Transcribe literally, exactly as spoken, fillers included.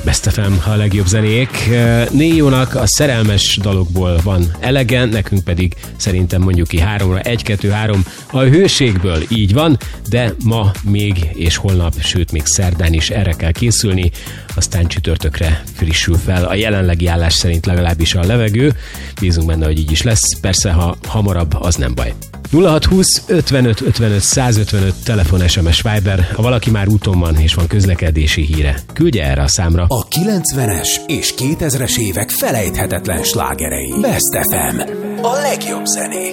Best ef em, a legjobb zenék. Néjónak a szerelmes dalokból van elege, nekünk pedig szerintem mondjuk ki háromra, egy, kettő, három a hőségből, így van, de ma még és holnap, sőt még szerdán is erre kell készülni, aztán csütörtökre frissül fel a jelenlegi állás szerint legalábbis a levegő. Bízunk benne, hogy így is lesz. Persze, ha hamarabb, az nem baj. nulla hat húsz ötvenöt ötvenöt százötvenöt telefon, es em es, Viber. Ha valaki már úton van és van közlekedési híre, küldje erre a számra. A kilencvenes és kétezres évek felejthetetlen slágerei. Best ef em. A legjobb zenék.